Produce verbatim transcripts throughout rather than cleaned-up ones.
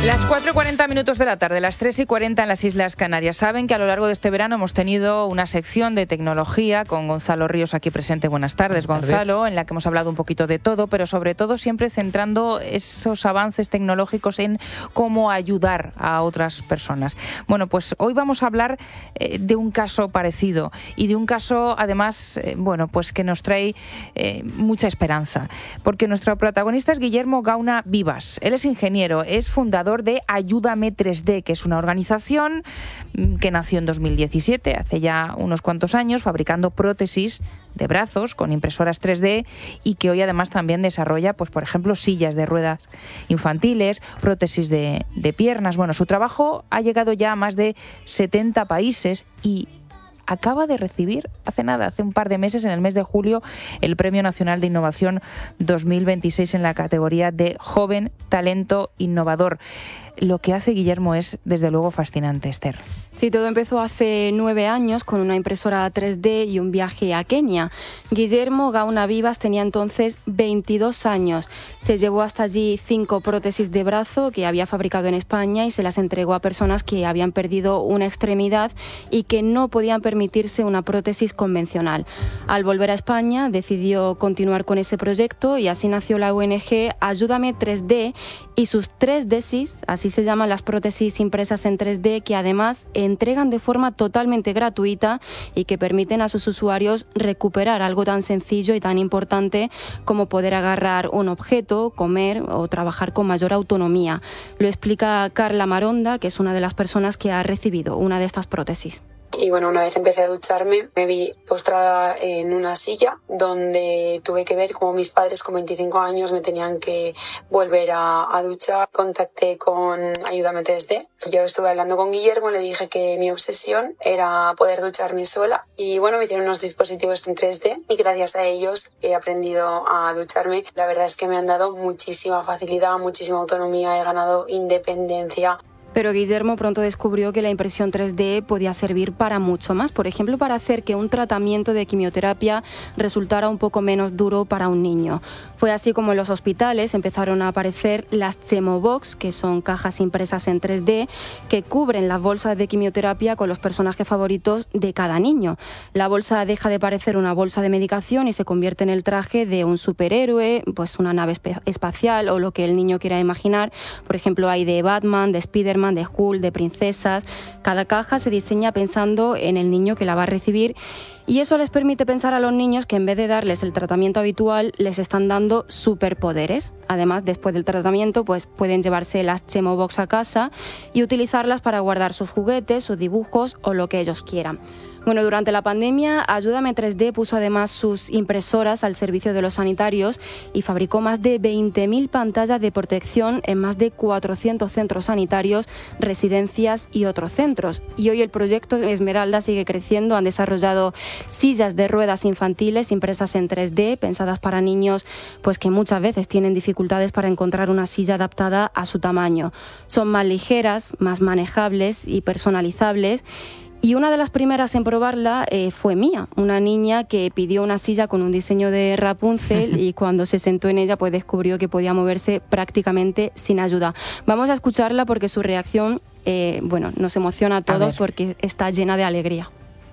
Las cuatro y cuarenta minutos de la tarde, las tres y cuarenta en las Islas Canarias. Saben que a lo largo de este verano hemos tenido una sección de tecnología con Gonzalo Ríos aquí presente. Buenas tardes, Buenas Gonzalo, tardes. en la que hemos hablado un poquito de todo, pero sobre todo siempre centrando esos avances tecnológicos en cómo ayudar a otras personas. Bueno, pues hoy vamos a hablar eh, de un caso parecido y de un caso, además, eh, bueno, pues que nos trae eh, mucha esperanza, porque nuestro protagonista es Guillermo Gauna Vivas. Él es ingeniero, es fundador de Ayúdame tres D, que es una organización que nació en dos mil diecisiete, hace ya unos cuantos años, fabricando prótesis de brazos con impresoras tres D y que hoy además también desarrolla, pues por ejemplo, sillas de ruedas infantiles, prótesis de, de piernas. Bueno, su trabajo ha llegado ya a más de setenta países y acaba de recibir, hace nada, hace un par de meses, en el mes de julio, el Premio Nacional de Innovación dos mil veintiséis en la categoría de Joven Talento Innovador. Lo que hace Guillermo es, desde luego, fascinante, Esther. Sí, todo empezó hace nueve años con una impresora tres D y un viaje a Kenia. Guillermo Gauna Vivas tenía entonces veintidós años. Se llevó hasta allí cinco prótesis de brazo que había fabricado en España y se las entregó a personas que habían perdido una extremidad y que no podían permitirse una prótesis convencional. Al volver a España decidió continuar con ese proyecto y así nació la O N G Ayúdame tres D y sus tres Ds, así se llaman las prótesis impresas en tres D, que además entregan de forma totalmente gratuita y que permiten a sus usuarios recuperar algo tan sencillo y tan importante como poder agarrar un objeto, comer o trabajar con mayor autonomía. Lo explica Carla Maronda, que es una de las personas que ha recibido una de estas prótesis. Y bueno, una vez empecé a ducharme, me vi postrada en una silla donde tuve que ver cómo mis padres con veinticinco años me tenían que volver a, a duchar. Contacté con Ayúdame tres D. Yo estuve hablando con Guillermo, le dije que mi obsesión era poder ducharme sola. Y bueno, me hicieron unos dispositivos en tres D y gracias a ellos he aprendido a ducharme. La verdad es que me han dado muchísima facilidad, muchísima autonomía, he ganado independencia. Pero Guillermo pronto descubrió que la impresión tres D podía servir para mucho más, por ejemplo, para hacer que un tratamiento de quimioterapia resultara un poco menos duro para un niño. Fue así como en los hospitales empezaron a aparecer las Chemobox, que son cajas impresas en tres D que cubren las bolsas de quimioterapia con los personajes favoritos de cada niño. La bolsa deja de parecer una bolsa de medicación y se convierte en el traje de un superhéroe, pues una nave espacial o lo que el niño quiera imaginar. Por ejemplo, hay de Batman, de Spiderman, de Hulk, de princesas. Cada caja se diseña pensando en el niño que la va a recibir y eso les permite pensar a los niños que en vez de darles el tratamiento habitual les están dando superpoderes. Además, después del tratamiento, pues pueden llevarse las Chemobox a casa y utilizarlas para guardar sus juguetes, sus dibujos o lo que ellos quieran. Bueno, durante la pandemia, Ayúdame tres D puso además sus impresoras al servicio de los sanitarios y fabricó más de veinte mil pantallas de protección en más de cuatrocientos centros sanitarios, residencias y otros centros. Y hoy el proyecto Esmeralda sigue creciendo. Han desarrollado sillas de ruedas infantiles impresas en tres D, pensadas para niños pues que muchas veces tienen dificultades para encontrar una silla adaptada a su tamaño. Son más ligeras, más manejables y personalizables. Y una de las primeras en probarla eh, fue Mía, una niña que pidió una silla con un diseño de Rapunzel y cuando se sentó en ella pues descubrió que podía moverse prácticamente sin ayuda. Vamos a escucharla porque su reacción eh, bueno, nos emociona a todos a porque está llena de alegría.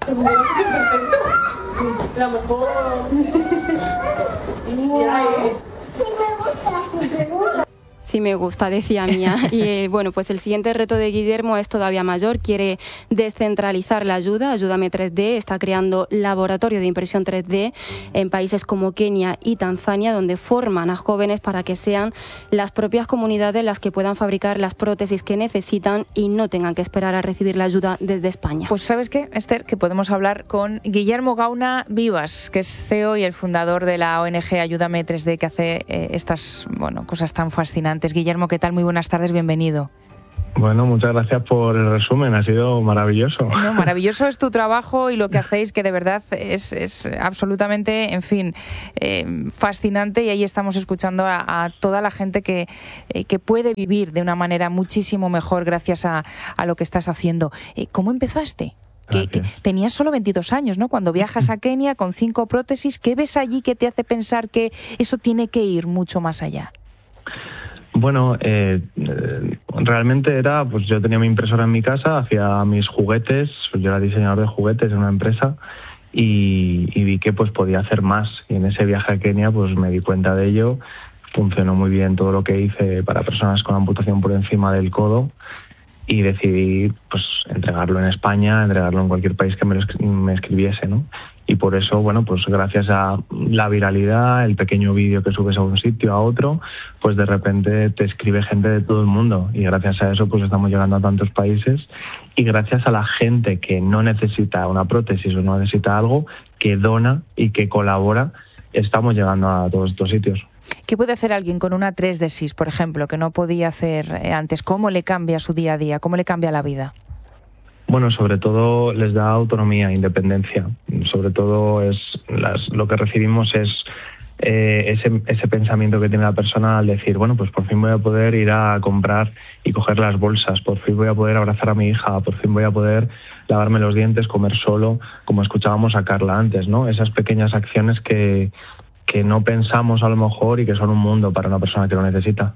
La mejor. Sí me gusta, sí me gusta. Sí me gusta, decía Mía. Y eh, bueno, pues el siguiente reto de Guillermo es todavía mayor. Quiere descentralizar la ayuda. Ayúdame tres D está creando laboratorio de impresión tres D en países como Kenia y Tanzania, donde forman a jóvenes para que sean las propias comunidades las que puedan fabricar las prótesis que necesitan y no tengan que esperar a recibir la ayuda desde España. Pues ¿sabes qué, Esther? Que podemos hablar con Guillermo Gauna Vivas, que es C E O y el fundador de la O N G Ayúdame tres D, que hace eh, estas bueno, cosas tan fascinantes. Guillermo, ¿qué tal? Muy buenas tardes, bienvenido. Bueno, muchas gracias por el resumen, ha sido maravilloso. No, maravilloso es tu trabajo y lo que hacéis, que de verdad es, es absolutamente, en fin, eh, fascinante, y ahí estamos escuchando a, a toda la gente que, eh, que puede vivir de una manera muchísimo mejor gracias a, a lo que estás haciendo. Eh, ¿Cómo empezaste? Que, que tenías solo veintidós años, ¿no? Cuando viajas a Kenia con cinco prótesis, ¿qué ves allí que te hace pensar que eso tiene que ir mucho más allá? Bueno, eh, eh, realmente era, pues yo tenía mi impresora en mi casa, hacía mis juguetes, yo era diseñador de juguetes en una empresa y, y vi que pues podía hacer más. Y en ese viaje a Kenia pues me di cuenta de ello, funcionó muy bien todo lo que hice para personas con amputación por encima del codo y decidí pues entregarlo en España, entregarlo en cualquier país que me, lo escri- me escribiese, ¿no? Y por eso, bueno, pues gracias a la viralidad, el pequeño vídeo que subes a un sitio, a otro, pues de repente te escribe gente de todo el mundo y gracias a eso pues estamos llegando a tantos países y gracias a la gente que no necesita una prótesis o no necesita algo, que dona y que colabora, estamos llegando a todos estos sitios. ¿Qué puede hacer alguien con una tres D S I S, por ejemplo, que no podía hacer antes? ¿Cómo le cambia su día a día? ¿Cómo le cambia la vida? Bueno, sobre todo les da autonomía, independencia. Sobre todo es las, lo que recibimos es eh, ese, ese pensamiento que tiene la persona al decir, bueno, pues por fin voy a poder ir a comprar y coger las bolsas, por fin voy a poder abrazar a mi hija, por fin voy a poder lavarme los dientes, comer solo, como escuchábamos a Carla antes, ¿no? Esas pequeñas acciones que, que no pensamos a lo mejor y que son un mundo para una persona que lo necesita.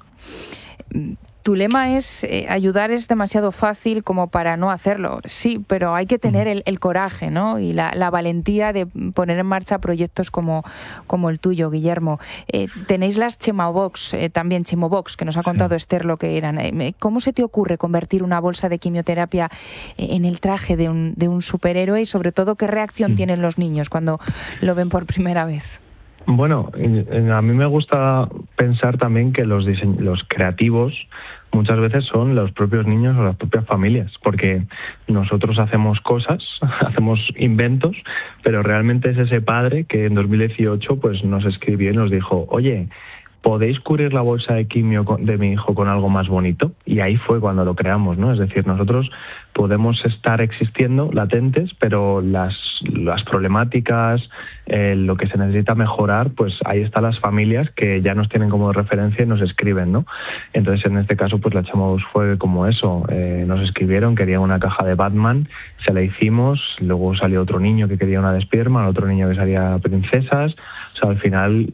Tu lema es eh, ayudar es demasiado fácil como para no hacerlo. Sí, pero hay que tener el, el coraje, ¿no? Y la, la valentía de poner en marcha proyectos como, como el tuyo, Guillermo. Eh, tenéis las Chemobox, eh, también Chemobox, que nos ha contado sí. Esther lo que eran. Eh, ¿Cómo se te ocurre convertir una bolsa de quimioterapia en el traje de un, de un superhéroe? Y sobre todo, ¿qué reacción mm. tienen los niños cuando lo ven por primera vez? Bueno, a mí me gusta pensar también que los dise- los creativos muchas veces son los propios niños o las propias familias, porque nosotros hacemos cosas, hacemos inventos, pero realmente es ese padre que en dos mil dieciocho pues nos escribió y nos dijo, oye, ¿podéis cubrir la bolsa de quimio de mi hijo con algo más bonito? Y ahí fue cuando lo creamos, ¿no? Es decir, nosotros podemos estar existiendo latentes, pero las, las problemáticas, eh, lo que se necesita mejorar, pues ahí están las familias que ya nos tienen como referencia y nos escriben, ¿no? Entonces, en este caso, pues la Chemobox fue como eso. Eh, nos escribieron, querían una caja de Batman, se la hicimos, luego salió otro niño que quería una de Spiderman, otro niño que salía princesas. O sea, al final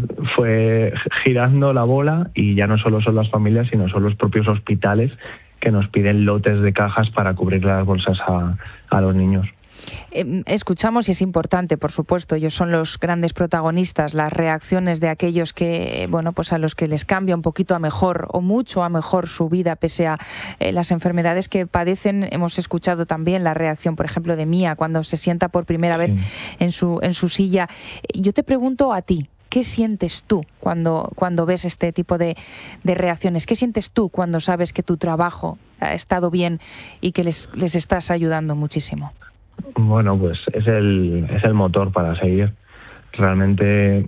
fue girando la bola y ya no solo son las familias, sino son los propios hospitales que nos piden lotes de cajas para cubrir las bolsas a, a los niños. Eh, escuchamos y es importante, por supuesto, ellos son los grandes protagonistas, las reacciones de aquellos que, bueno, pues a los que les cambia un poquito a mejor o mucho a mejor su vida pese a eh, las enfermedades que padecen. Hemos escuchado también la reacción, por ejemplo, de Mía cuando se sienta por primera vez sí. en su en su silla. Yo te pregunto a ti, ¿qué sientes tú cuando, cuando ves este tipo de, de reacciones? ¿Qué sientes tú cuando sabes que tu trabajo ha estado bien y que les, les estás ayudando muchísimo? Bueno, pues es el, es el motor para seguir. Realmente,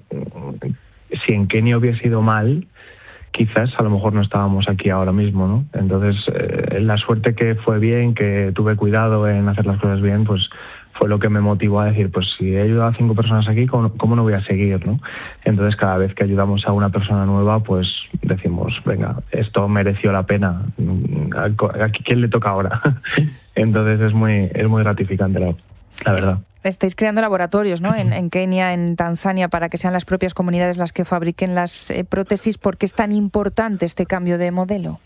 si en Kenia hubiese ido mal, quizás a lo mejor no estábamos aquí ahora mismo, ¿no? Entonces, eh, la suerte que fue bien, que tuve cuidado en hacer las cosas bien, pues fue lo que me motivó a decir, pues si he ayudado a cinco personas aquí, ¿cómo, cómo no voy a seguir, no? Entonces, cada vez que ayudamos a una persona nueva, pues decimos, venga, esto mereció la pena. ¿A quién le toca ahora? Entonces, es muy, es muy gratificante, la, la verdad. Estáis creando laboratorios, ¿no? En, en Kenia, en Tanzania, para que sean las propias comunidades las que fabriquen las eh, prótesis. ¿Por qué es tan importante este cambio de modelo?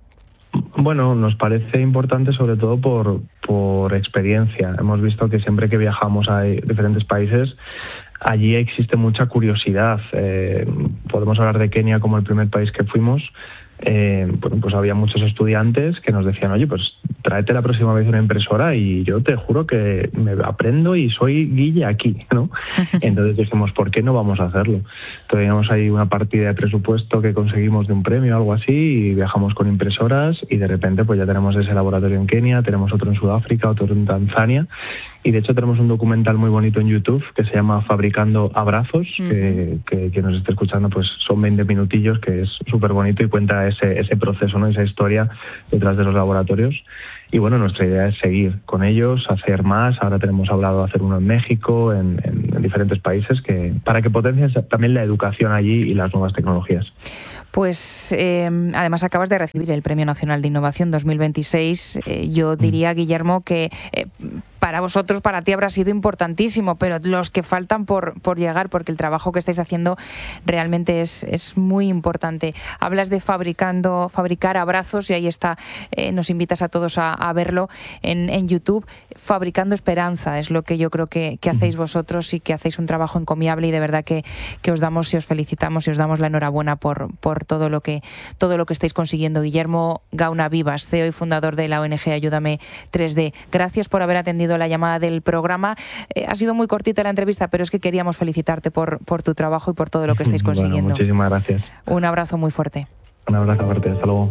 Bueno, nos parece importante sobre todo por, por experiencia. Hemos visto que siempre que viajamos a diferentes países, allí existe mucha curiosidad. Eh, podemos hablar de Kenia como el primer país que fuimos. Eh, bueno, pues había muchos estudiantes que nos decían, oye, pues tráete la próxima vez una impresora y yo te juro que me aprendo y soy Guille aquí, ¿no? Entonces dijimos, ¿por qué no vamos a hacerlo? Teníamos ahí una partida de presupuesto que conseguimos de un premio o algo así y viajamos con impresoras y de repente pues ya tenemos ese laboratorio en Kenia, tenemos otro en Sudáfrica, otro en Tanzania y de hecho tenemos un documental muy bonito en YouTube que se llama Fabricando Abrazos, uh-huh. que, que quien nos esté escuchando pues son veinte minutillos, que es súper bonito y cuenta ese, ese proceso, ¿no? Esa historia detrás de los laboratorios. Y bueno, nuestra idea es seguir con ellos, hacer más. Ahora tenemos hablado de hacer uno en México, en, en, en diferentes países, que para que potencien también la educación allí y las nuevas tecnologías. Pues eh, además acabas de recibir el Premio Nacional de Innovación dos mil veintiséis. Eh, yo diría, Guillermo, que eh, para vosotros, para ti habrá sido importantísimo, pero los que faltan por, por llegar, porque el trabajo que estáis haciendo realmente es, es muy importante. Hablas de fabricando, fabricar abrazos y ahí está, eh, nos invitas a todos a, a verlo en, en YouTube. Fabricando esperanza es lo que yo creo que, que hacéis vosotros y que hacéis un trabajo encomiable y de verdad que, que os damos y os felicitamos y os damos la enhorabuena por, por todo lo que todo lo que estáis consiguiendo. Guillermo Gauna Vivas, C E O y fundador de la O N G Ayúdame tres D. Gracias por haber atendido la llamada del programa. Eh, ha sido muy cortita la entrevista, pero es que queríamos felicitarte por, por tu trabajo y por todo lo que estáis consiguiendo. Bueno, muchísimas gracias. Un abrazo muy fuerte. Un abrazo fuerte. Hasta luego.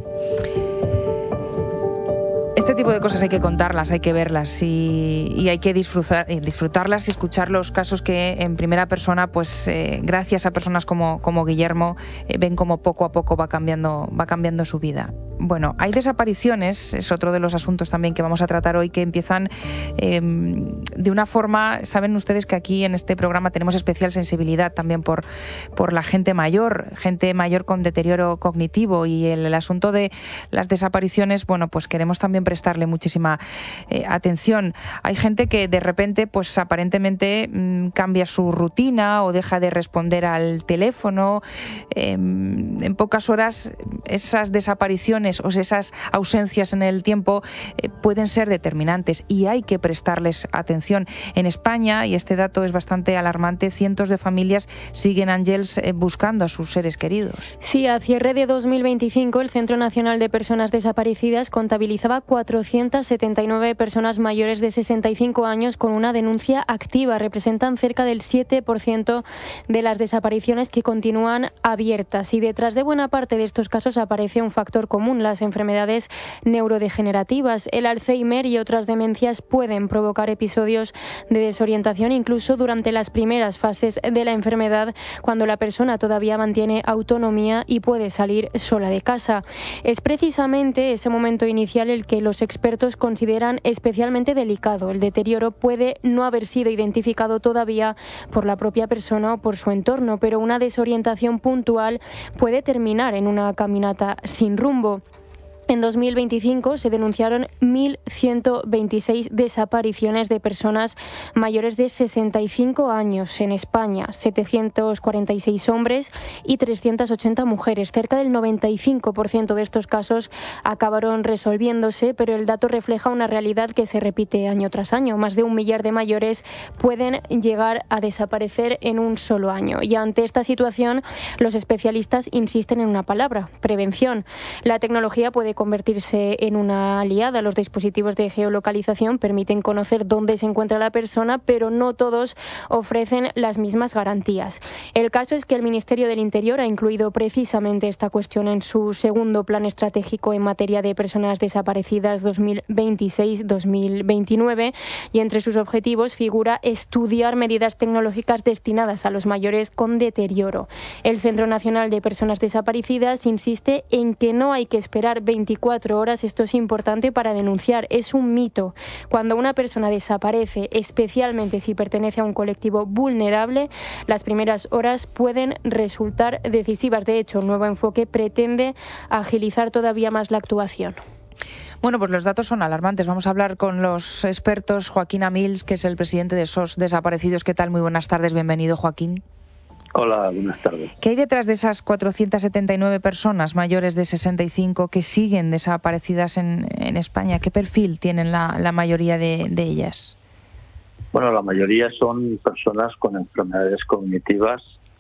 Este tipo de cosas hay que contarlas, hay que verlas y, y hay que disfrutar, disfrutarlas y escuchar los casos que en primera persona, pues eh, gracias a personas como, como Guillermo, eh, ven cómo poco a poco va cambiando, va cambiando su vida. Bueno, hay desapariciones, es otro de los asuntos también que vamos a tratar hoy, que empiezan eh, de una forma, saben ustedes que aquí en este programa tenemos especial sensibilidad también por, por la gente mayor, gente mayor con deterioro cognitivo y el, el asunto de las desapariciones, bueno, pues queremos también prestarle muchísima eh, atención. Hay gente que de repente, pues aparentemente mmm, cambia su rutina o deja de responder al teléfono. Eh, en pocas horas esas desapariciones o esas ausencias en el tiempo eh, pueden ser determinantes y hay que prestarles atención. En España, y este dato es bastante alarmante, cientos de familias siguen, Ángels, eh, buscando a sus seres queridos. Sí, a cierre de dos mil veinticinco, el Centro Nacional de Personas Desaparecidas contabilizaba cuatrocientas setenta y nueve personas mayores de sesenta y cinco años con una denuncia activa. Representan cerca del siete por ciento de las desapariciones que continúan abiertas. Y detrás de buena parte de estos casos aparece un factor común: las enfermedades neurodegenerativas. El Alzheimer y otras demencias pueden provocar episodios de desorientación incluso durante las primeras fases de la enfermedad, cuando la persona todavía mantiene autonomía y puede salir sola de casa. Es precisamente ese momento inicial el que los expertos consideran especialmente delicado. El deterioro puede no haber sido identificado todavía por la propia persona o por su entorno, pero una desorientación puntual puede terminar en una caminata sin rumbo. En dos mil veinticinco se denunciaron mil ciento veintiséis desapariciones de personas mayores de sesenta y cinco años en España, setecientos cuarenta y seis hombres y trescientas ochenta mujeres. Cerca del noventa y cinco por ciento de estos casos acabaron resolviéndose, pero el dato refleja una realidad que se repite año tras año. Más de un millar de mayores pueden llegar a desaparecer en un solo año. Y ante esta situación, los especialistas insisten en una palabra: prevención. La tecnología puede convertirse en una aliada. Los dispositivos de geolocalización permiten conocer dónde se encuentra la persona, pero no todos ofrecen las mismas garantías. El caso es que el Ministerio del Interior ha incluido precisamente esta cuestión en su segundo plan estratégico en materia de personas desaparecidas dos mil veintiséis a dos mil veintinueve, y entre sus objetivos figura estudiar medidas tecnológicas destinadas a los mayores con deterioro. El Centro Nacional de Personas Desaparecidas insiste en que no hay que esperar veinticuatro horas. Esto es importante para denunciar. Es un mito. Cuando una persona desaparece, especialmente si pertenece a un colectivo vulnerable, las primeras horas pueden resultar decisivas. De hecho, el nuevo enfoque pretende agilizar todavía más la actuación. Bueno, pues los datos son alarmantes. Vamos a hablar con los expertos. Joaquín Amils, que es el presidente de S O S Desaparecidos. ¿Qué tal? Muy buenas tardes. Bienvenido, Joaquín. Hola, buenas tardes. ¿Qué hay detrás de esas cuatrocientas setenta y nueve personas mayores de sesenta y cinco que siguen desaparecidas en, en España? ¿Qué perfil tienen la, la mayoría de, de ellas? Bueno, la mayoría son personas con enfermedades cognitivas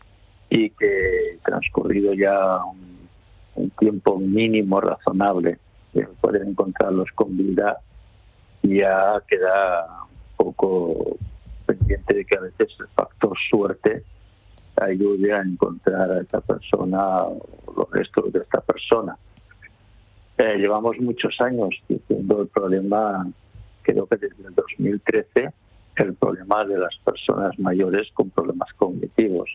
y que, transcurrido ya un, un tiempo mínimo razonable de poder encontrarlos con vida, ya queda un poco pendiente de que a veces el factor suerte ayude a encontrar a esta persona o los restos de esta persona. Eh, llevamos muchos años diciendo el problema, creo que desde el dos mil trece, el problema de las personas mayores con problemas cognitivos.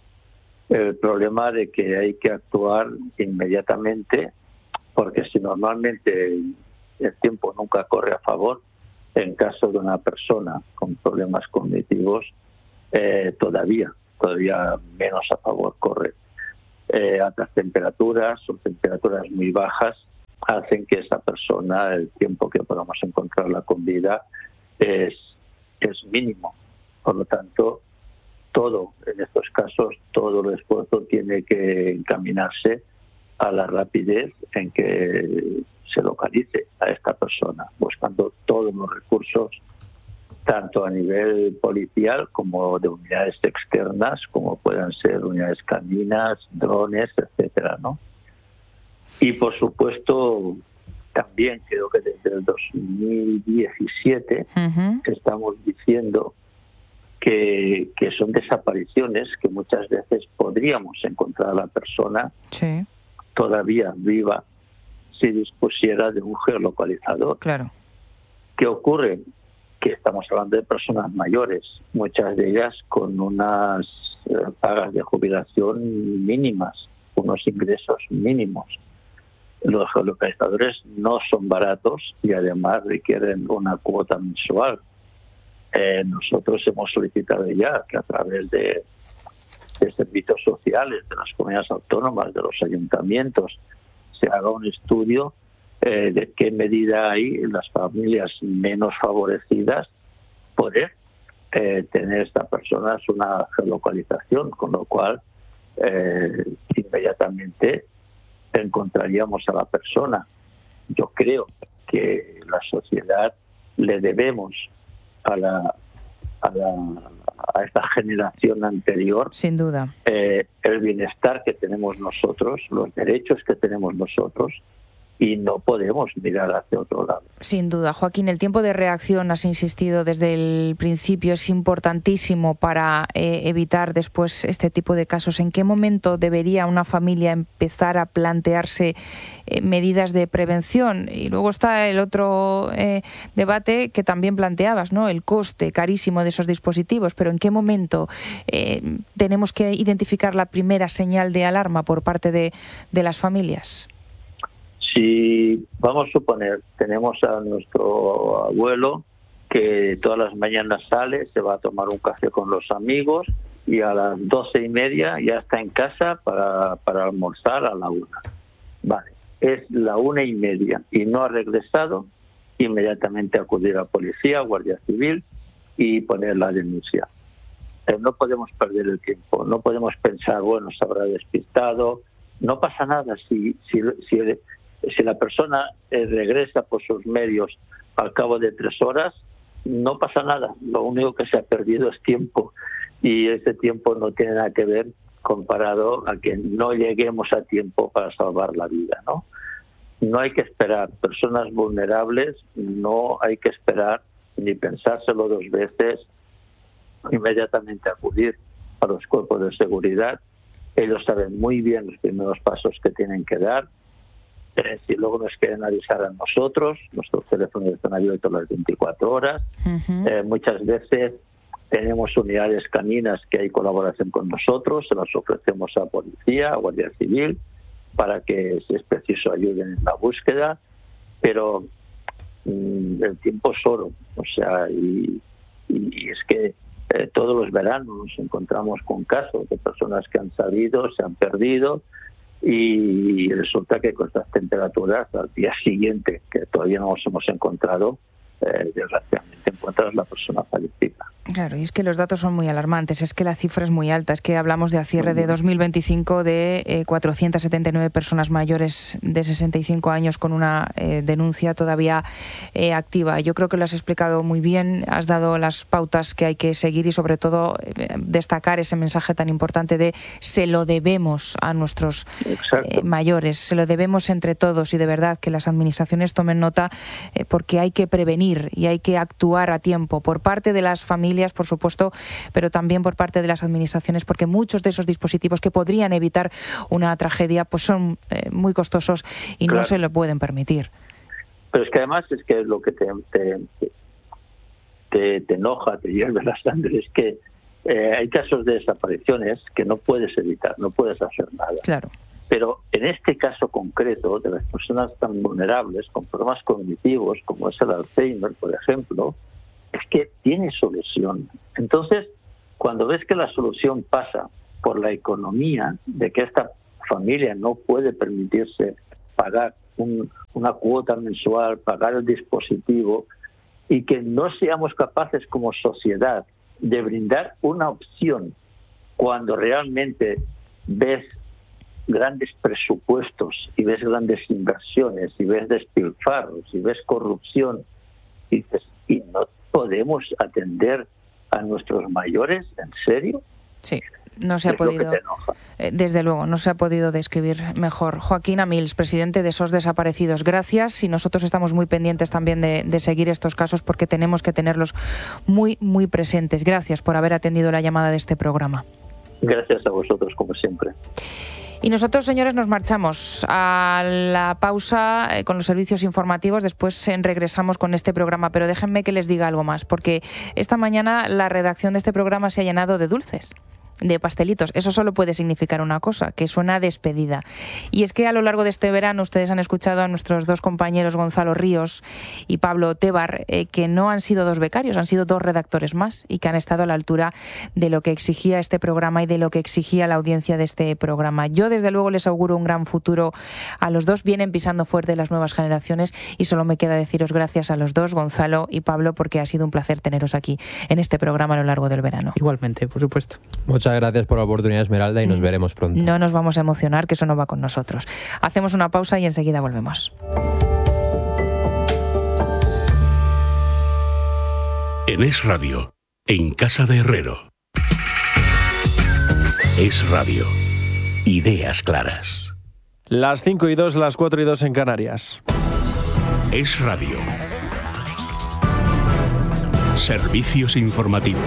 El problema de que hay que actuar inmediatamente, porque si normalmente el tiempo nunca corre a favor, en caso de una persona con problemas cognitivos, eh, todavía todavía menos a favor corre. Eh, altas temperaturas o temperaturas muy bajas hacen que esa persona, el tiempo que podamos encontrarla con vida, es, es mínimo. Por lo tanto, todo, en estos casos, todo el esfuerzo tiene que encaminarse a la rapidez en que se localice a esta persona, buscando todos los recursos, tanto a nivel policial como de unidades externas, como puedan ser unidades caninas, drones, etcétera, ¿no? Y por supuesto, también creo que desde el dos mil diecisiete uh-huh. estamos diciendo que, que son desapariciones que muchas veces podríamos encontrar a la persona sí. todavía viva si dispusiera de un geolocalizador. Claro. ¿Qué ocurre? Que estamos hablando de personas mayores, muchas de ellas con unas eh, pagas de jubilación mínimas, unos ingresos mínimos. Los geolocalizadores no son baratos y además requieren una cuota mensual. Eh, nosotros hemos solicitado ya que a través de, de servicios sociales, de las comunidades autónomas, de los ayuntamientos, se haga un estudio eh, de qué medida hay en las familias menos favorecidas poder eh, tener estas personas una geolocalización, con lo cual eh, inmediatamente encontraríamos a la persona. Yo creo que la sociedad le debemos a la a, la, a esta generación anterior, sin duda, eh, el bienestar que tenemos nosotros, los derechos que tenemos nosotros, y no podemos mirar hacia otro lado. Sin duda, Joaquín, el tiempo de reacción, has insistido desde el principio, es importantísimo para eh, evitar después este tipo de casos. ¿En qué momento debería una familia empezar a plantearse eh, medidas de prevención? Y luego está el otro eh, debate que también planteabas, ¿no? El coste carísimo de esos dispositivos. Pero ¿en qué momento eh, tenemos que identificar la primera señal de alarma por parte de, de las familias? Si, vamos a suponer, tenemos a nuestro abuelo que todas las mañanas sale, se va a tomar un café con los amigos y a las doce y media ya está en casa para, para almorzar a la una. Vale, es la una y media y no ha regresado, inmediatamente acudir a policía, Guardia Civil y poner la denuncia. Eh, no podemos perder el tiempo, no podemos pensar, bueno, se habrá despistado, no pasa nada si... si, si Si la persona eh, regresa por sus medios al cabo de tres horas, no pasa nada. Lo único que se ha perdido es tiempo y ese tiempo no tiene nada que ver comparado a que no lleguemos a tiempo para salvar la vida, ¿no? No hay que esperar. Personas vulnerables no hay que esperar ni pensárselo dos veces, inmediatamente acudir a los cuerpos de seguridad. Ellos saben muy bien los primeros pasos que tienen que dar. Eh, si luego nos quieren avisar a nosotros, nuestros teléfonos están abiertos las veinticuatro horas. Uh-huh. Eh, muchas veces tenemos unidades caninas que hay colaboración con nosotros, se las ofrecemos a policía, a Guardia Civil, para que, si es preciso, ayuden en la búsqueda. Pero mmm, el tiempo es oro, o sea, y, y, y es que eh, todos los veranos nos encontramos con casos de personas que han salido, se han perdido, y resulta que con estas temperaturas al día siguiente, que todavía no nos hemos encontrado, eh, desgraciadamente encuentras la persona fallecida. Claro, y es que los datos son muy alarmantes, es que la cifra es muy alta, es que hablamos de a cierre de dos mil veinticinco de eh, cuatrocientas setenta y nueve personas mayores de sesenta y cinco años con una eh, denuncia todavía eh, activa. Yo creo que lo has explicado muy bien, has dado las pautas que hay que seguir y sobre todo eh, destacar ese mensaje tan importante de se lo debemos a nuestros eh, mayores, se lo debemos entre todos y de verdad que las administraciones tomen nota eh, porque hay que prevenir y hay que actuar a tiempo por parte de las familias, por supuesto, pero también por parte de las administraciones, porque muchos de esos dispositivos que podrían evitar una tragedia pues son eh, muy costosos y claro, no se lo pueden permitir. Pero es que además es que lo que te, te, te, te enoja, te hierve la sangre, es que eh, hay casos de desapariciones que no puedes evitar, no puedes hacer nada. Claro. Pero en este caso concreto de las personas tan vulnerables con problemas cognitivos como es el Alzheimer, por ejemplo, es que tiene solución. Entonces, cuando ves que la solución pasa por la economía, de que esta familia no puede permitirse pagar un, una cuota mensual, pagar el dispositivo, y que no seamos capaces como sociedad de brindar una opción cuando realmente ves grandes presupuestos y ves grandes inversiones y ves despilfarros y ves corrupción y dices, ¿y no podemos atender a nuestros mayores? ¿En serio? Sí. No se ha podido, desde luego, no se ha podido describir mejor. Joaquín Amils, presidente de S O S Desaparecidos, gracias, y nosotros estamos muy pendientes también de, de seguir estos casos porque tenemos que tenerlos muy, muy presentes. Gracias por haber atendido la llamada de este programa. Gracias a vosotros, como siempre. Y nosotros, señores, nos marchamos a la pausa eh, con los servicios informativos. Después eh, regresamos con este programa, pero déjenme que les diga algo más, porque esta mañana la redacción de este programa se ha llenado de dulces, de pastelitos. Eso solo puede significar una cosa, que suena a despedida. Y es que a lo largo de este verano ustedes han escuchado a nuestros dos compañeros Gonzalo Ríos y Pablo Tebar, eh, que no han sido dos becarios, han sido dos redactores más y que han estado a la altura de lo que exigía este programa y de lo que exigía la audiencia de este programa. Yo desde luego les auguro un gran futuro a los dos. Vienen pisando fuerte las nuevas generaciones y solo me queda deciros gracias a los dos, Gonzalo y Pablo, porque ha sido un placer teneros aquí en este programa a lo largo del verano. Igualmente, por supuesto. Muchas gracias por la oportunidad, Esmeralda, y nos veremos pronto. No nos vamos a emocionar, que eso no va con nosotros. Hacemos una pausa y enseguida volvemos. En Es Radio, en Casa de Herrero. Es Radio. Ideas claras. Las cinco y dos, las cuatro y dos en Canarias. Es Radio. Servicios informativos.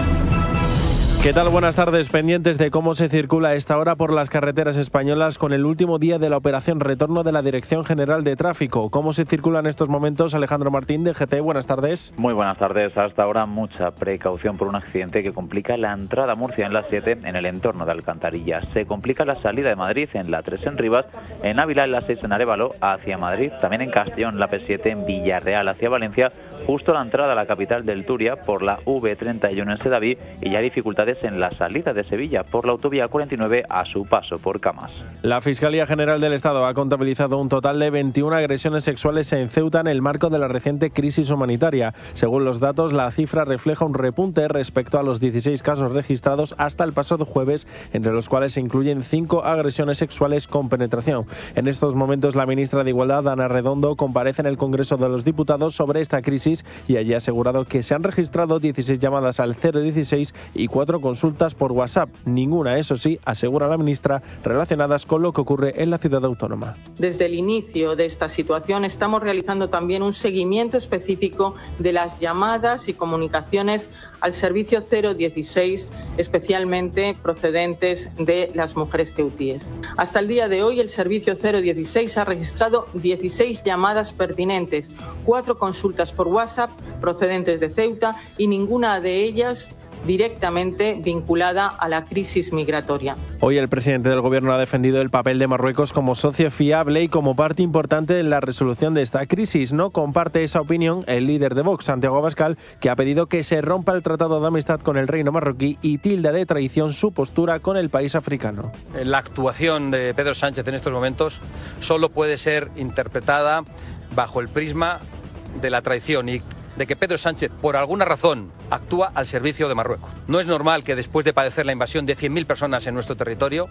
¿Qué tal? Buenas tardes. Pendientes de cómo se circula a esta hora por las carreteras españolas con el último día de la operación retorno de la Dirección General de Tráfico. ¿Cómo se circula en estos momentos? Alejandro Martín, de G T. Buenas tardes. Muy buenas tardes. Hasta ahora mucha precaución por un accidente que complica la entrada a Murcia en la siete en el entorno de Alcantarilla. Se complica la salida de Madrid en la tres en Rivas, en Ávila en la seis en Arévalo hacia Madrid, también en Castellón la P siete en Villarreal hacia Valencia, justo la entrada a la capital del Turia por la V treinta y uno en Sedaví, y ya dificultades en la salida de Sevilla por la autovía cuarenta y nueve a su paso por Camas. La Fiscalía General del Estado ha contabilizado un total de veintiuna agresiones sexuales en Ceuta en el marco de la reciente crisis humanitaria. Según los datos, la cifra refleja un repunte respecto a los dieciséis casos registrados hasta el pasado jueves, entre los cuales se incluyen cinco agresiones sexuales con penetración. En estos momentos, la ministra de Igualdad, Ana Redondo, comparece en el Congreso de los Diputados sobre esta crisis y allí ha asegurado que se han registrado dieciséis llamadas al cero dieciséis y cuatro consultas por WhatsApp. Ninguna, eso sí, asegura la ministra, relacionadas con lo que ocurre en la ciudad autónoma. Desde el inicio de esta situación estamos realizando también un seguimiento específico de las llamadas y comunicaciones al servicio cero dieciséis, especialmente procedentes de las mujeres ceutíes. Hasta el día de hoy, el servicio cero dieciséis ha registrado dieciséis llamadas pertinentes, cuatro consultas por WhatsApp procedentes de Ceuta y ninguna de ellas directamente vinculada a la crisis migratoria. Hoy el presidente del Gobierno ha defendido el papel de Marruecos como socio fiable y como parte importante en la resolución de esta crisis. No comparte esa opinión el líder de Vox, Santiago Abascal, que ha pedido que se rompa el tratado de amistad con el reino marroquí y tilda de traición su postura con el país africano. La actuación de Pedro Sánchez en estos momentos solo puede ser interpretada bajo el prisma de la traición y de que Pedro Sánchez, por alguna razón, actúa al servicio de Marruecos. No es normal que después de padecer la invasión de cien mil personas en nuestro territorio,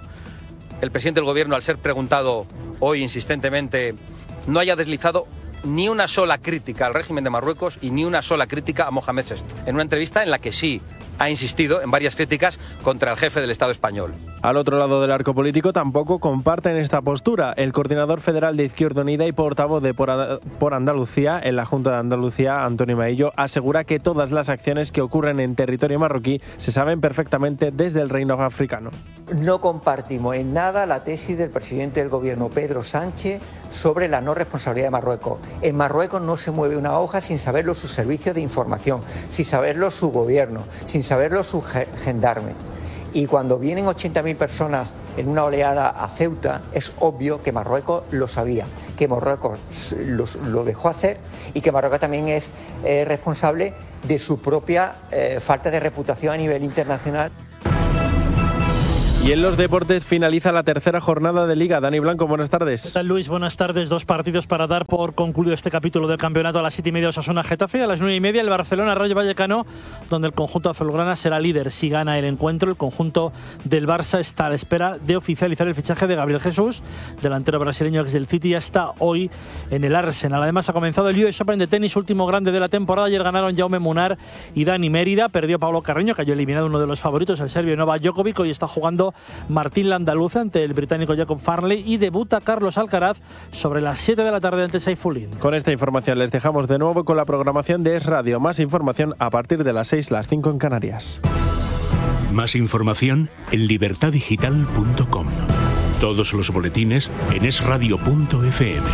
el presidente del Gobierno, al ser preguntado hoy insistentemente, no haya deslizado ni una sola crítica al régimen de Marruecos y ni una sola crítica a Mohamed sexto, en una entrevista en la que sí ha insistido en varias críticas contra el jefe del Estado español. Al otro lado del arco político tampoco comparten esta postura. El coordinador federal de Izquierda Unida y portavoz de Por Andalucía en la Junta de Andalucía, Antonio Maillo, asegura que todas las acciones que ocurren en territorio marroquí se saben perfectamente desde el reino africano. No compartimos en nada la tesis del presidente del Gobierno, Pedro Sánchez, sobre la no responsabilidad de Marruecos. En Marruecos no se mueve una hoja sin saberlo sus servicios de información, sin saberlo su gobierno, sin saberlo sus gendarmes. Y cuando vienen ochenta mil personas en una oleada a Ceuta, es obvio que Marruecos lo sabía, que Marruecos lo, lo dejó hacer y que Marruecos también es eh, responsable de su propia eh, falta de reputación a nivel internacional. Y en los deportes finaliza la tercera jornada de Liga. Dani Blanco, buenas tardes. ¿Qué tal, Luis? Buenas tardes. Dos partidos para dar por concluido este capítulo del campeonato. A las siete y media Osasuna Getafe, a las nueve y media el Barcelona Rayo Vallecano, donde el conjunto azulgrana será líder si gana el encuentro. El conjunto del Barça está a la espera de oficializar el fichaje de Gabriel Jesús, delantero brasileño ex del City, ya está hoy en el Arsenal. Además ha comenzado el U S Open de tenis, último grande de la temporada. Ayer ganaron Jaume Munar y Dani Mérida. Perdió Pablo Carreño, cayó eliminado uno de los favoritos, el serbio Novak Djokovic. Hoy está jugando Martín Landaluce ante el británico Jacob Farley y debuta Carlos Alcaraz sobre las siete de la tarde ante Saifulin. Con esta información les dejamos de nuevo con la programación de Es Radio. Más información a partir de las seis, las cinco en Canarias. Más información en libertad digital punto com. Todos los boletines en es radio punto efe eme.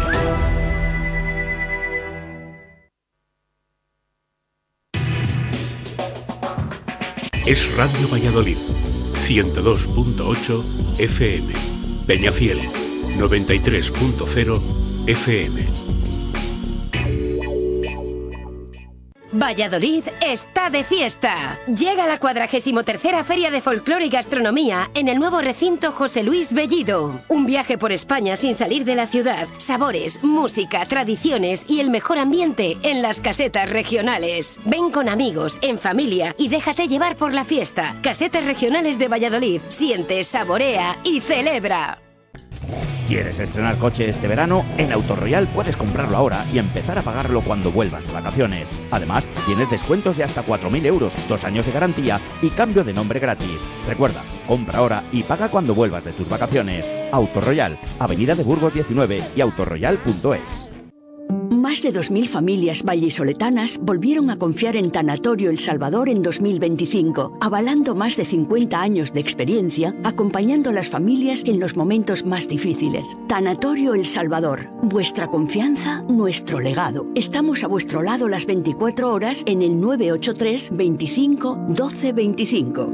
Es Radio Valladolid, ciento dos punto ocho efe eme. Peñafiel, noventa y tres punto cero efe eme. Valladolid está de fiesta. Llega la cuadragésimo tercera Feria de Folclore y Gastronomía en el nuevo recinto José Luis Bellido. Un viaje por España sin salir de la ciudad. Sabores, música, tradiciones y el mejor ambiente en las casetas regionales. Ven con amigos, en familia y déjate llevar por la fiesta. Casetas regionales de Valladolid. Siente, saborea y celebra. ¿Quieres estrenar coche este verano? En Autoroyal puedes comprarlo ahora y empezar a pagarlo cuando vuelvas de vacaciones. Además, tienes descuentos de hasta cuatro mil euros, dos años de garantía y cambio de nombre gratis. Recuerda, compra ahora y paga cuando vuelvas de tus vacaciones. Autoroyal, Avenida de Burgos diecinueve y autoroyal punto es. Más de dos mil familias vallisoletanas volvieron a confiar en Tanatorio El Salvador en dos mil veinticinco, avalando más de cincuenta años de experiencia, acompañando a las familias en los momentos más difíciles. Tanatorio El Salvador, vuestra confianza, nuestro legado. Estamos a vuestro lado las veinticuatro horas en el nueve ocho tres, veinticinco, doce veinticinco.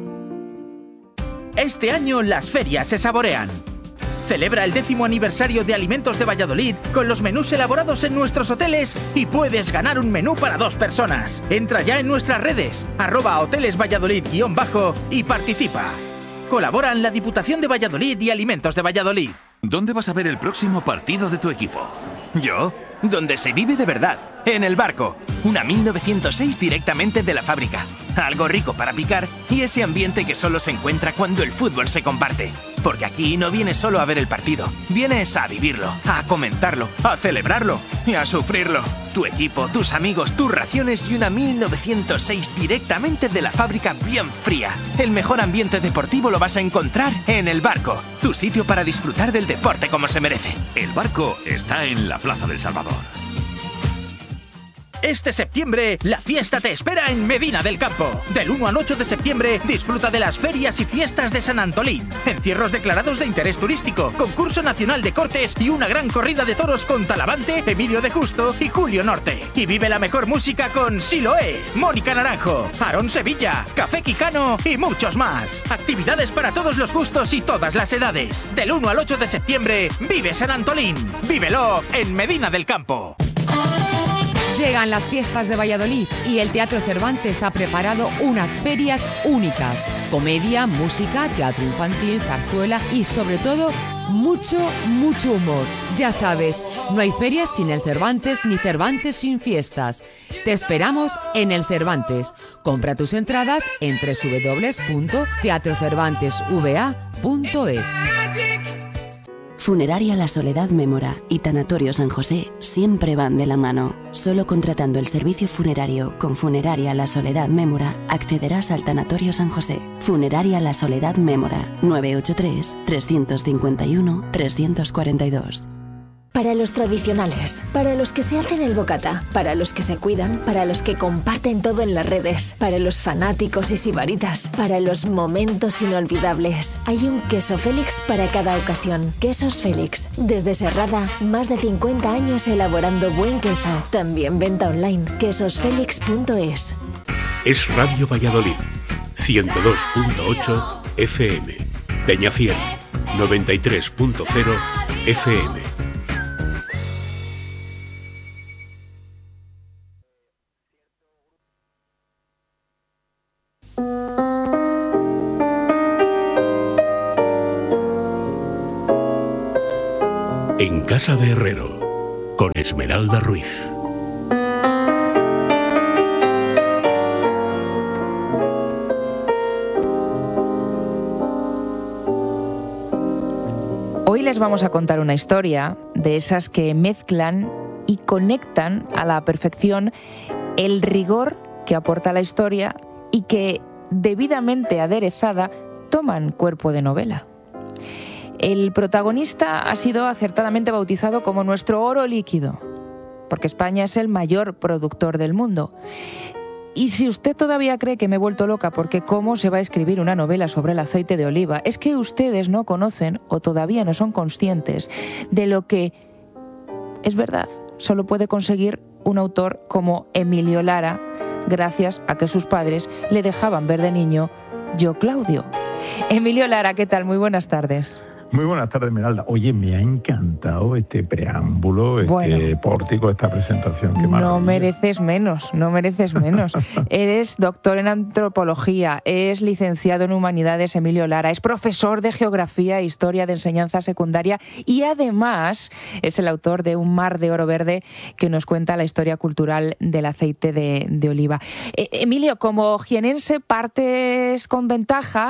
Este año las ferias se saborean. Celebra el décimo aniversario de Alimentos de Valladolid con los menús elaborados en nuestros hoteles y puedes ganar un menú para dos personas. Entra ya en nuestras redes, arroba hoteles Valladolid guión bajo y participa. Colaboran la Diputación de Valladolid y Alimentos de Valladolid. ¿Dónde vas a ver el próximo partido de tu equipo? ¿Yo? Donde se vive de verdad, en El Barco. Una mil novecientos seis directamente de la fábrica. Algo rico para picar y ese ambiente que solo se encuentra cuando el fútbol se comparte. Porque aquí no vienes solo a ver el partido, vienes a vivirlo, a comentarlo, a celebrarlo y a sufrirlo. Tu equipo, tus amigos, tus raciones y una mil novecientos seis directamente de la fábrica bien fría. El mejor ambiente deportivo lo vas a encontrar en El Barco, tu sitio para disfrutar del deporte como se merece. El Barco está en la Plaza del Salvador. Este septiembre, la fiesta te espera en Medina del Campo. Del uno al ocho de septiembre, disfruta de las ferias y fiestas de San Antolín. Encierros declarados de interés turístico, concurso nacional de cortes y una gran corrida de toros con Talavante, Emilio de Justo y Julio Norte. Y vive la mejor música con Siloé, Mónica Naranjo, Aarón Sevilla, Café Quijano y muchos más. Actividades para todos los gustos y todas las edades. Del uno al ocho de septiembre, vive San Antolín. Vívelo en Medina del Campo. Llegan las fiestas de Valladolid y el Teatro Cervantes ha preparado unas ferias únicas. Comedia, música, teatro infantil, zarzuela y sobre todo mucho, mucho humor. Ya sabes, no hay ferias sin el Cervantes ni Cervantes sin fiestas. Te esperamos en el Cervantes. Compra tus entradas en doble u doble u doble u punto teatro cervantes v a punto es. Funeraria La Soledad Mémora y Tanatorio San José siempre van de la mano. Solo contratando el servicio funerario con Funeraria La Soledad Mémora accederás al Tanatorio San José. Funeraria La Soledad Mémora, nueve ocho tres, tres cinco uno, tres cuatro dos. Para los tradicionales, para los que se hacen el bocata, para los que se cuidan, para los que comparten todo en las redes, para los fanáticos y sibaritas, para los momentos inolvidables. Hay un queso Félix para cada ocasión. Quesos Félix. Desde Serrada, más de cincuenta años elaborando buen queso. También venta online. quesos félix punto es. Es Radio Valladolid, ciento dos punto ocho efe eme. Peñafiel, noventa y tres punto cero efe eme. Casa de Herrero, con Esmeralda Ruiz. Hoy les vamos a contar una historia de esas que mezclan y conectan a la perfección el rigor que aporta la historia y que, debidamente aderezada, toman cuerpo de novela. El protagonista ha sido acertadamente bautizado como nuestro oro líquido, porque España es el mayor productor del mundo. Y si usted todavía cree que me he vuelto loca porque cómo se va a escribir una novela sobre el aceite de oliva, es que ustedes no conocen o todavía no son conscientes de lo que, es verdad, solo puede conseguir un autor como Emilio Lara, gracias a que sus padres le dejaban ver de niño Yo Claudio. Emilio Lara, ¿qué tal? Muy buenas tardes. Muy buenas tardes, Esmeralda. Oye, me ha encantado este preámbulo, este bueno, pórtico, esta presentación. Qué maravilla. No mereces menos, no mereces menos. Eres doctor en antropología, es licenciado en humanidades, Emilio Lara, es profesor de geografía e historia de enseñanza secundaria y además es el autor de Un mar de oro verde que nos cuenta la historia cultural del aceite de, de oliva. Eh, Emilio, como jienense partes con ventaja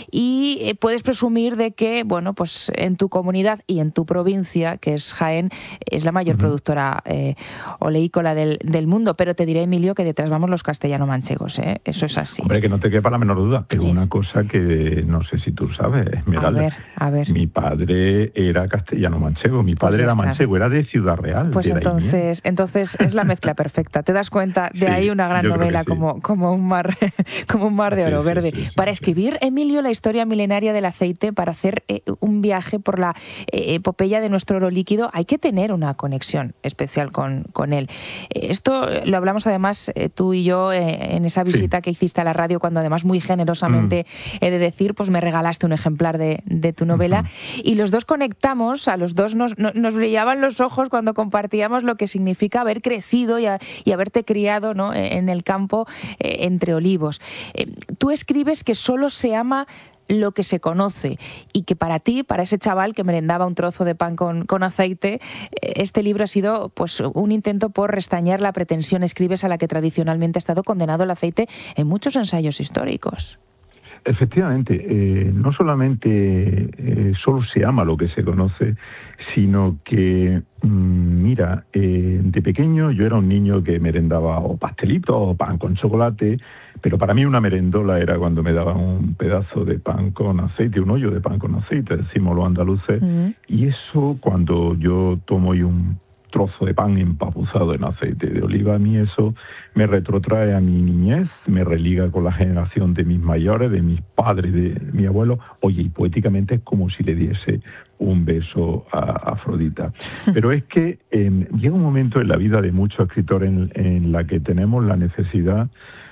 y eh, puedes presumir de que, bueno, pues en tu comunidad y en tu provincia, que es Jaén, es la mayor uh-huh. productora eh, oleícola del, del mundo. Pero te diré, Emilio, que detrás vamos los castellano-manchegos, ¿eh? Eso es así. Hombre, que no te quepa la menor duda. Pero es una cosa que no sé si tú sabes, Esmeralda. A ver, a ver. Mi padre era castellano-manchego, mi padre pues era manchego, era de Ciudad Real. Pues entonces, entonces es la mezcla perfecta. ¿Te das cuenta? De sí, ahí una gran novela sí. como, como, un mar, como un mar de oro sí, verde. Sí, sí, sí, para escribir, Emilio, la historia milenaria del aceite, para hacer eh, un viaje por la eh, epopeya de nuestro oro líquido, hay que tener una conexión especial con, con él. Esto lo hablamos además eh, tú y yo eh, en esa visita sí. que hiciste a la radio, cuando además muy generosamente mm. he de decir, pues me regalaste un ejemplar de, de tu novela uh-huh. y los dos conectamos, a los dos nos, nos, nos brillaban los ojos cuando compartíamos lo que significa haber crecido y, a, y haberte criado, ¿no?, en el campo eh, entre olivos. Eh, tú escribes que solo se ama lo que se conoce y que para ti, para ese chaval que merendaba un trozo de pan con, con aceite, este libro ha sido pues un intento por restañar la pretensión, escribes, a la que tradicionalmente ha estado condenado el aceite en muchos ensayos históricos. Efectivamente, eh, no solamente eh, solo se ama lo que se conoce, sino que, mmm, mira, eh, de pequeño yo era un niño que merendaba o pastelito o pan con chocolate, pero para mí una merendola era cuando me daban un pedazo de pan con aceite, un hoyo de pan con aceite, decimos los andaluces, uh-huh. y eso cuando yo tomo y un trozo de pan empapuzado en aceite de oliva, a mí eso me retrotrae a mi niñez, me religa con la generación de mis mayores, de mis padres, de mi abuelo. Oye, y poéticamente es como si le diese un beso a Afrodita. Pero es que eh, llega un momento en la vida de muchos escritores en, en la que tenemos la necesidad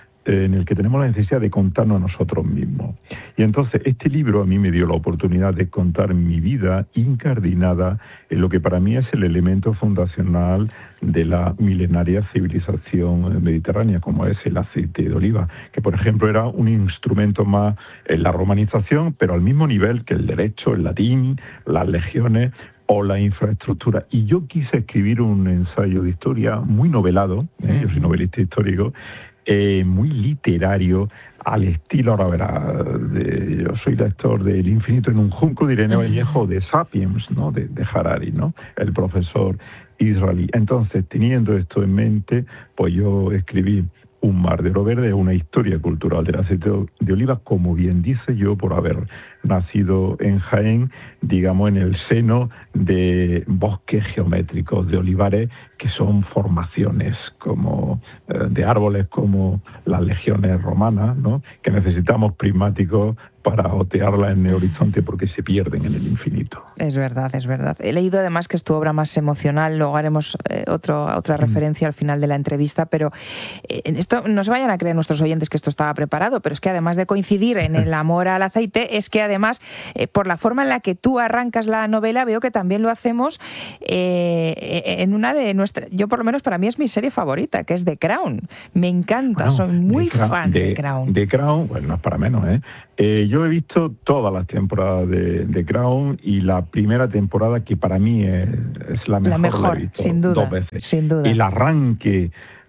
en el que tenemos la necesidad de contarnos a nosotros mismos. Y entonces este libro a mí me dio la oportunidad de contar mi vida incardinada en lo que para mí es el elemento fundacional de la milenaria civilización mediterránea, como es el aceite de oliva, que por ejemplo era un instrumento más en la romanización, pero al mismo nivel que el derecho, el latín, las legiones o la infraestructura. Y yo quise escribir un ensayo de historia muy novelado, ¿eh? Yo soy novelista histórico, Eh, muy literario, al estilo, ahora verá, de, yo soy lector de El infinito en un junco de Irene Vallejo, de Sapiens, ¿no?, de, de Harari, ¿no?, el profesor israelí. Entonces, teniendo esto en mente, pues yo escribí Un mar de oro verde, una historia cultural del aceite de oliva, como bien dice yo, por haber nacido en Jaén, digamos, en el seno de bosques geométricos de olivares, que son formaciones como eh, de árboles como las legiones romanas, ¿no?, que necesitamos prismáticos para otearla en el horizonte porque se pierden en el infinito. Es verdad, es verdad. He leído además que es tu obra más emocional, luego haremos eh, otro, otra referencia mm. al final de la entrevista, pero eh, esto no se vayan a creer nuestros oyentes que esto estaba preparado, pero es que además de coincidir en el amor al aceite, es que además, eh, por la forma en la que tú arrancas la novela, veo que también lo hacemos eh, en una de nuestras, yo por lo menos para mí es mi serie favorita, que es The Crown. Me encanta, bueno, soy muy fan de, de Crown. The Crown, bueno, no es para menos, ¿eh? eh yo he visto todas las temporadas de, de Crown y la primera temporada, que para mí es, es la mejor, la mejor la he visto sin duda, dos veces. Sin duda. El arranque,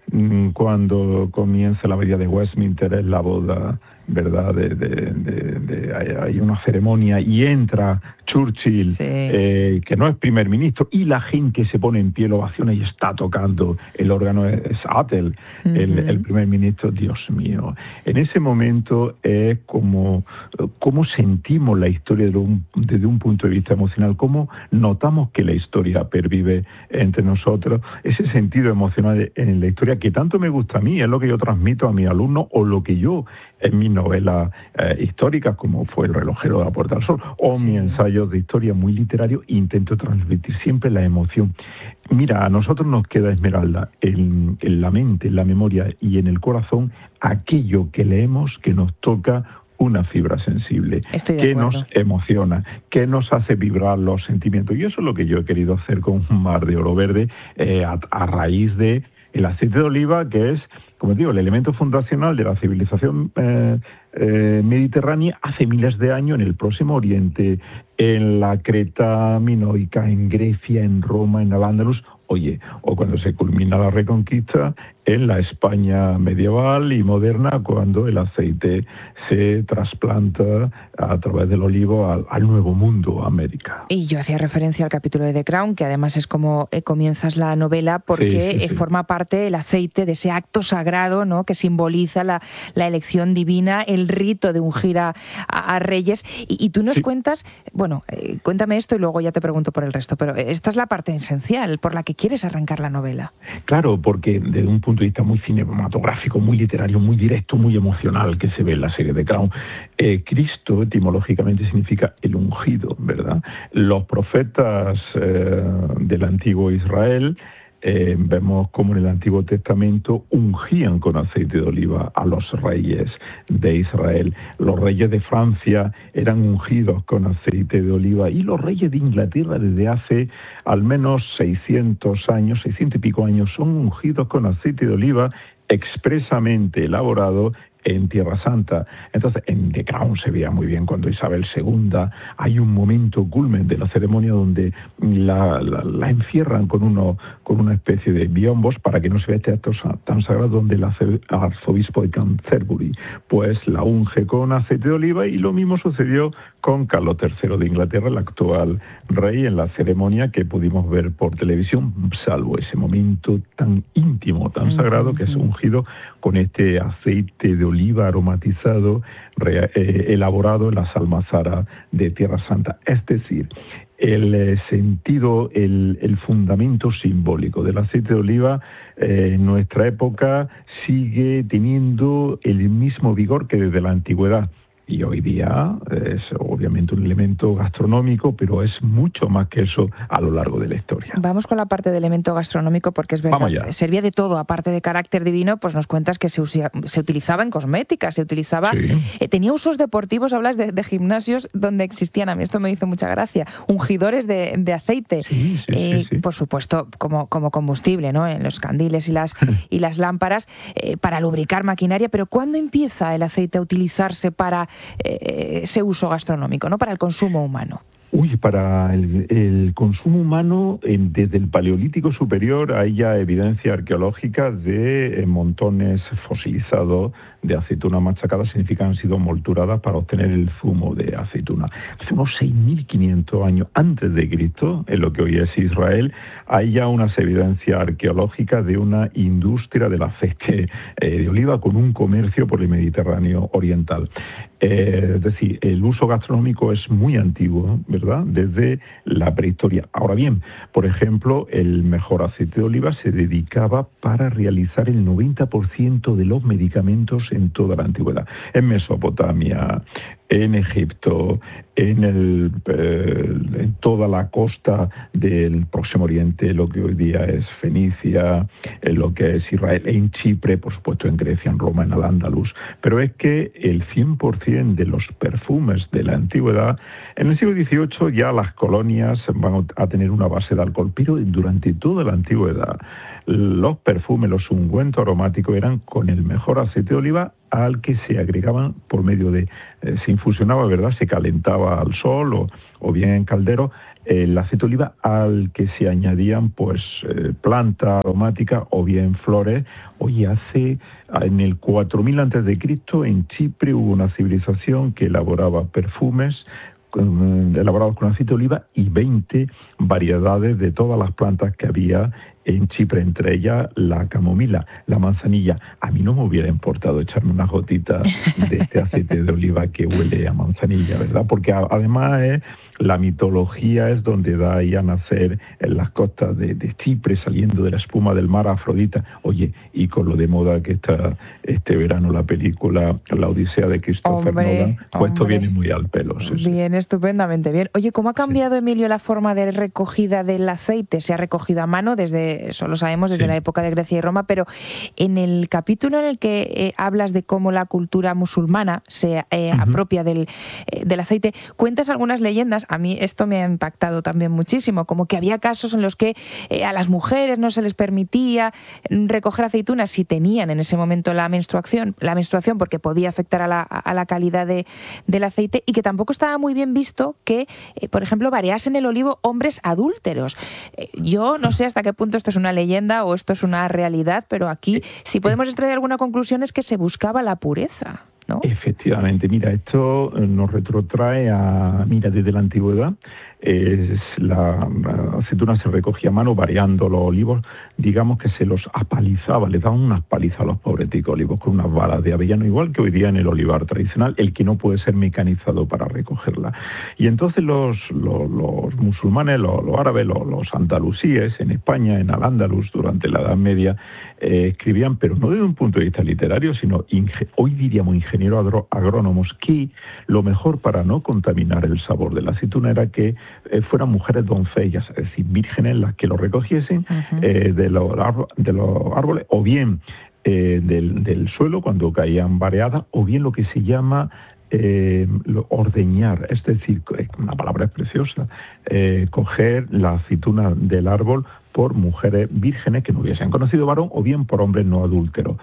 cuando comienza la abadía de Westminster, es la boda, ¿verdad? De, de, de, de, hay, hay una ceremonia y entra Churchill, sí. eh, que no es primer ministro, y la gente se pone en pie, lo ovaciona y está tocando el órgano, es Attell, uh-huh. el, el primer ministro. Dios mío, en ese momento es como, como sentimos la historia desde un, desde un punto de vista emocional, cómo notamos que la historia pervive entre nosotros, ese sentido emocional en la historia que tanto me gusta a mí, es lo que yo transmito a mis alumnos, o lo que yo en mis novelas eh, históricas, como fue El relojero de la Puerta del Sol, o sí. mis ensayos de historia muy literario, intento transmitir siempre la emoción. Mira, a nosotros nos queda, Esmeralda, en, en la mente, en la memoria y en el corazón, aquello que leemos que nos toca una fibra sensible, que nos emociona, que nos hace vibrar los sentimientos. Y eso es lo que yo he querido hacer con Mar de Oro Verde, eh, a, a raíz de el aceite de oliva, que es, como digo, el elemento fundacional de la civilización eh, eh, mediterránea hace miles de años en el Próximo Oriente, en la Creta minoica, en Grecia, en Roma, en Al-Ándalus. Oye, o cuando se culmina la Reconquista, en la España medieval y moderna, cuando el aceite se trasplanta a través del olivo al, al Nuevo Mundo, América. Y yo hacía referencia al capítulo de The Crown, que además es como eh, comienzas la novela, porque sí, sí, sí. Eh, forma parte el aceite de ese acto sagrado, ¿no?, que simboliza la, la elección divina, el rito de ungir a, a, a reyes. Y, y tú nos sí. cuentas, bueno, eh, cuéntame esto y luego ya te pregunto por el resto, pero esta es la parte esencial por la que quieres arrancar la novela. Claro, porque desde un punto de vista muy cinematográfico, muy literario, muy directo, muy emocional, que se ve en la serie de Crown, eh, Cristo etimológicamente significa el ungido, ¿verdad? Los profetas eh, del antiguo Israel, Eh, vemos como en el Antiguo Testamento ungían con aceite de oliva a los reyes de Israel. Los reyes de Francia eran ungidos con aceite de oliva, y los reyes de Inglaterra desde hace al menos seiscientos años, seiscientos y pico años, son ungidos con aceite de oliva expresamente elaborado en Tierra Santa. Entonces, en The Crown se veía muy bien cuando Isabel segunda, hay un momento culmen de la ceremonia donde la, la, la encierran con uno con una especie de biombos para que no se vea este acto tan sagrado, donde el arzobispo de Canterbury pues la unge con aceite de oliva, y lo mismo sucedió con Carlos tercero de Inglaterra, el actual rey, en la ceremonia que pudimos ver por televisión, salvo ese momento tan íntimo, tan sagrado, que es ungido con este aceite de oliva aromatizado, re, eh, elaborado en las almazaras de Tierra Santa. Es decir, el eh, sentido, el, el fundamento simbólico del aceite de oliva eh, en nuestra época sigue teniendo el mismo vigor que desde la antigüedad. Y hoy día es obviamente un elemento gastronómico, pero es mucho más que eso a lo largo de la historia. Vamos con la parte de elemento gastronómico, porque es verdad, servía de todo, aparte de carácter divino. Pues nos cuentas que se, usia, se utilizaba en cosmética, se utilizaba, sí. eh, tenía usos deportivos, hablas de, de gimnasios donde existían, a mí esto me hizo mucha gracia, ungidores de, de aceite, sí, sí, eh, sí, sí. por supuesto como, como combustible, ¿no?, en los candiles y las, y las lámparas, eh, para lubricar maquinaria. Pero ¿cuándo empieza el aceite a utilizarse para Eh, ese uso gastronómico, ¿no?, para el consumo humano? Uy, para el, el consumo humano, en, desde el Paleolítico Superior hay ya evidencia arqueológica de eh, montones fosilizados de aceituna machacada, significa que han sido molturadas para obtener el zumo de aceituna. Hace unos seis mil quinientos años antes de Cristo, en lo que hoy es Israel, hay ya unas evidencias arqueológicas de una industria del aceite eh, de oliva con un comercio por el Mediterráneo oriental. Eh, es decir, el uso gastronómico es muy antiguo, ¿verdad?, desde la prehistoria. Ahora bien, por ejemplo, el mejor aceite de oliva se dedicaba para realizar el noventa por ciento de los medicamentos en toda la antigüedad. En Mesopotamia, en Egipto, en, el, eh, en toda la costa del Próximo Oriente, lo que hoy día es Fenicia, en lo que es Israel, en Chipre, por supuesto en Grecia, en Roma, en Al-Ándalus. Pero es que el cien por ciento de los perfumes de la antigüedad, en el siglo dieciocho dieciocho ya las colonias van a tener una base de alcohol, pero durante toda la antigüedad los perfumes, los ungüentos aromáticos eran con el mejor aceite de oliva al que se agregaban por medio de, eh, se infusionaba, ¿verdad? Se calentaba al sol o, o bien en caldero, eh, el aceite de oliva al que se añadían pues eh, plantas aromáticas o bien flores. Oye, hace, en el cuatro mil antes de Cristo en Chipre hubo una civilización que elaboraba perfumes elaborados con aceite de oliva y veinte variedades de todas las plantas que había en Chipre, entre ellas la camomila, la manzanilla. A mí no me hubiera importado echarme unas gotitas de este aceite de oliva que huele a manzanilla, ¿verdad? Porque a, además es, la mitología es donde da ahí a nacer en las costas de, de Chipre, saliendo de la espuma del mar, Afrodita. Oye, y con lo de moda que está este verano la película La Odisea de Christopher hombre, Nolan, pues esto hombre. viene muy al pelo. Sí, sí. Bien, estupendamente bien. Oye, ¿cómo ha cambiado, Emilio, la forma de recogida del aceite? Se ha recogido a mano desde, eso lo sabemos, desde sí. la época de Grecia y Roma, pero en el capítulo en el que eh, hablas de cómo la cultura musulmana se eh, uh-huh. apropia del, eh, del aceite, cuentas algunas leyendas. A mí esto me ha impactado también muchísimo, como que había casos en los que eh, a las mujeres no se les permitía recoger aceitunas si tenían en ese momento la menstruación, la menstruación porque podía afectar a la, a la calidad de, del aceite, y que tampoco estaba muy bien visto que, eh, por ejemplo, variasen el olivo hombres adúlteros. Eh, yo no sé hasta qué punto esto es una leyenda o esto es una realidad, pero aquí si podemos extraer alguna conclusión es que se buscaba la pureza, ¿no? Efectivamente, mira, esto nos retrotrae a, mira, desde la antigüedad. Es la, la aceituna se recogía a mano variando los olivos, digamos que se los apalizaba, les daban unas palizas a los pobreticos olivos con unas balas de avellano, igual que hoy día en el olivar tradicional, el que no puede ser mecanizado para recogerla. Y entonces los, los, los musulmanes, los, los árabes, los, los andalusíes en España, en Al-Ándalus durante la Edad Media, eh, escribían, pero no desde un punto de vista literario, sino inge- hoy diríamos ingenieros agro- agrónomos, que lo mejor para no contaminar el sabor de la aceituna era que Eh, fueran mujeres doncellas, es decir, vírgenes las que lo recogiesen uh-huh. eh, de, los arbo- de los árboles, o bien eh, del, del suelo cuando caían vareadas, o bien lo que se llama eh, ordeñar, es decir, una palabra es preciosa, eh, coger la aceituna del árbol por mujeres vírgenes que no hubiesen conocido varón, o bien por hombres no adúlteros.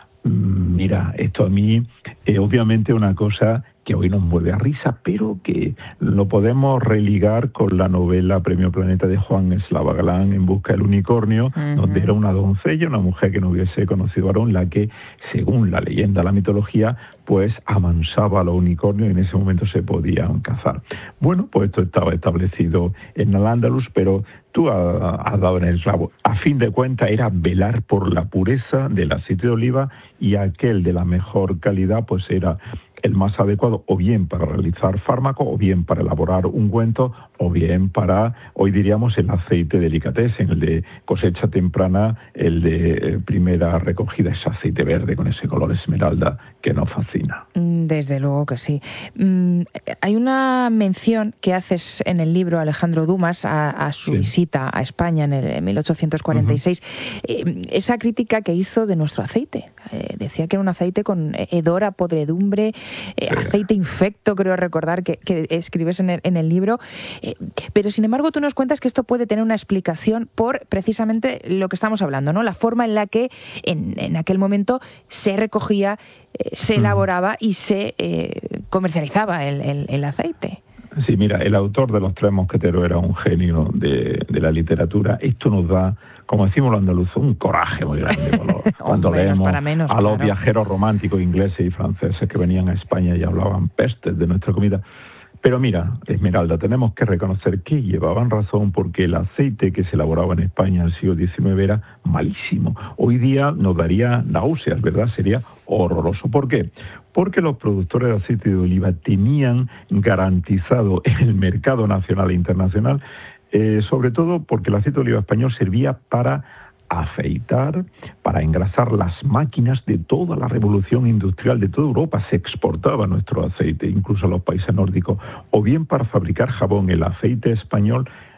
Mira, esto a mí es obviamente una cosa que hoy nos mueve a risa, pero que lo podemos religar con la novela Premio Planeta de Juan Eslava Galán, En busca del unicornio, uh-huh. donde era una doncella, una mujer que no hubiese conocido varón, la que, según la leyenda, la mitología, pues amansaba a los unicornios y en ese momento se podían cazar. Bueno, pues esto estaba establecido en Al-Ándalus, pero tú has dado en el clavo. A fin de cuentas era velar por la pureza del aceite de oliva, y aquel de la mejor calidad pues era el más adecuado, o bien para realizar fármacos, o bien para elaborar ungüentos, o bien para, hoy diríamos, el aceite delicatessen, el de cosecha temprana, el de primera recogida, ese aceite verde con ese color esmeralda que nos fascina. Desde luego que sí. Mm, hay una mención que haces en el libro, Alejandro Dumas, a, a su sí. visita a España en, el, en mil ochocientos cuarenta y seis. Uh-huh. Eh, esa crítica que hizo de nuestro aceite. Eh, decía que era un aceite con hedor a podredumbre, eh, aceite infecto, creo recordar que, que escribes en el, en el libro. Eh, pero sin embargo tú nos cuentas que esto puede tener una explicación por precisamente lo que estamos hablando, ¿no? La forma en la que en, en aquel momento se recogía, eh, se elaboraba y se eh, comercializaba el, el, el aceite. Sí, mira, el autor de Los Tres Mosqueteros era un genio de, de la literatura. Esto nos da, como decimos los andaluzos, un coraje muy grande cuando, cuando leemos menos, a los claro. viajeros románticos ingleses y franceses que venían a España y hablaban pestes de nuestra comida. Pero mira, Esmeralda, tenemos que reconocer que llevaban razón, porque el aceite que se elaboraba en España en el siglo diecinueve era malísimo. Hoy día nos daría náuseas, ¿verdad? Sería horroroso. ¿Por qué? Porque los productores de aceite de oliva tenían garantizado el mercado nacional e internacional, eh, sobre todo porque el aceite de oliva español servía para afeitar, para engrasar las máquinas de toda la revolución industrial de toda Europa. Se exportaba nuestro aceite, incluso a los países nórdicos, o bien para fabricar jabón. El aceite español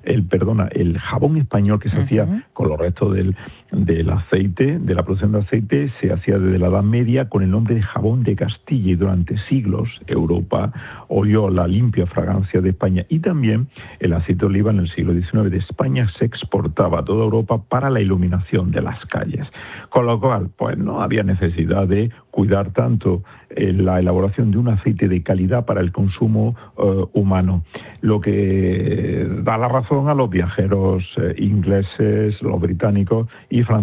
el perdona, el jabón español que se uh-huh. hacía con los restos del, del aceite, de la producción de aceite, se hacía desde la Edad Media con el nombre de jabón de Castilla, y durante siglos Europa olió la limpia fragancia de España. Y también el aceite de oliva en el siglo diecinueve de España se exportaba a toda Europa para la iluminación de las calles. Con lo cual, pues no había necesidad de cuidar tanto eh, la elaboración de un aceite de calidad para el consumo eh, humano. Lo que da la razón a los viajeros eh, ingleses, los británicos y franceses